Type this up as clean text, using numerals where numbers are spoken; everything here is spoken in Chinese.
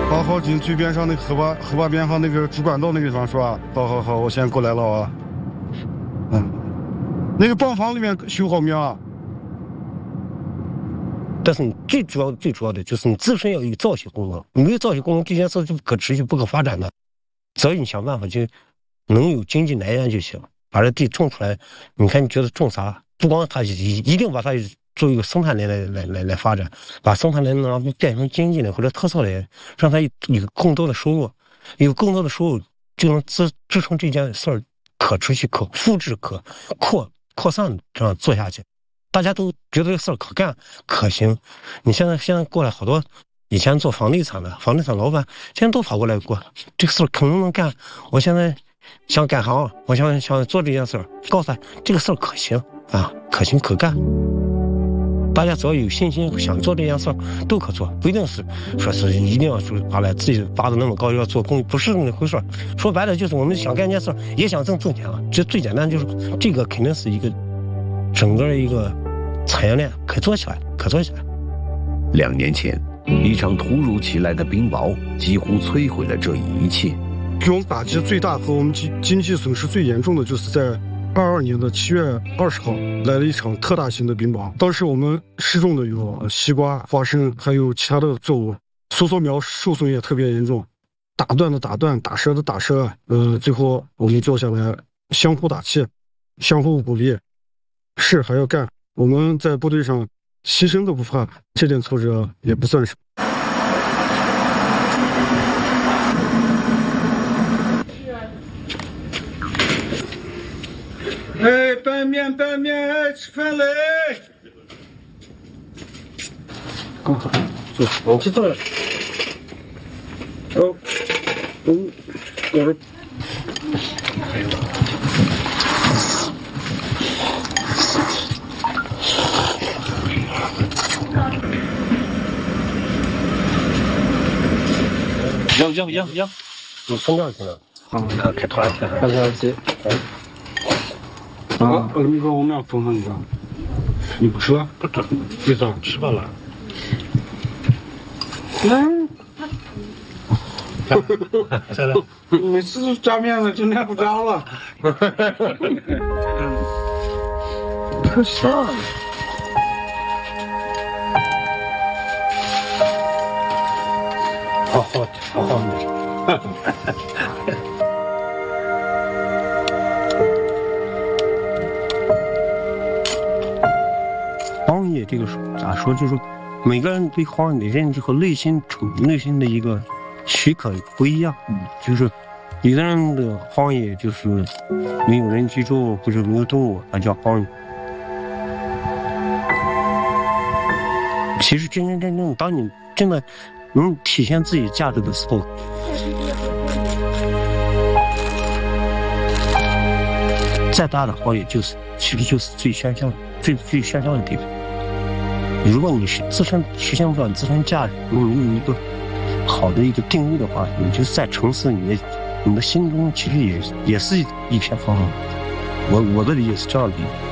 好，进最边上那个河坝边上那个主管道那个地方是吧？好，我先过来了啊。那个泵房里面修好没有啊？ 但是你最主要的就是你自身要有造血功能，你没有造血功能，这件事就不可持续、不可发展的。只要你想办法，就能有经济来源就行，把这地种出来。你看，你觉得种啥？不光它一定把它作为一个生产链来发展，把生产链让它变成经济链或者特色链，让它有更多的收入，有更多的收入就能支撑这件事儿可持续、可复制、可扩散这样做下去。大家都觉得这个事儿可干可行。你现在过来好多以前做房地产的房地产老板，现在都跑过来过，这个事儿可能干。我现在想改行，我想做这件事儿，告诉他这个事儿可行啊，可行可干。大家只要有信心想做这件事儿都可做，不一定是说是一定要说把来自己拔得那么高要做公益，不是那回事儿。说白了就是我们想干件事儿也想挣钱了，这最简单就是这个肯定是一个整个一个产业链可做起来。 2年前，一场突如其来的冰雹几乎摧毁了这一切。 给我们打击最大和我们经济损失最严重的就是在22年的7月20号来了一场特大型的冰雹。当时我们失重的有西瓜、花生，还有其他的作物，梭梭苗受损也特别严重，打断的打断，打折的打折。最后我们坐下来相互打气，相互鼓励，事还要干。我们在部队上牺牲都不怕，这点挫折也不算什么。哎，拌面，哎，吃饭嘞！我去做了。我说。 样，你分多少钱了？开拖拉机，开拖拉机。 你说我们俩分上一个，你不吃了？ 不吃， 为啥？ 吃饱了。再来。 每次都加面了，今天不加了。可笑。好的。 荒野这个咋说，就是每个人对荒野的认知和内心的一个许可不一样。就是有的人的荒野就是没有人居住或者没有动物，那叫荒野。其实真正当你真的能体现自己价值的时候，再大的荒野其实就是最喧嚣的地方。如果你自身实现不了自身价值，没有一个好的一个定义的话，你就是在城市你的心中其实也是一片荒凉。我的理解是这样的。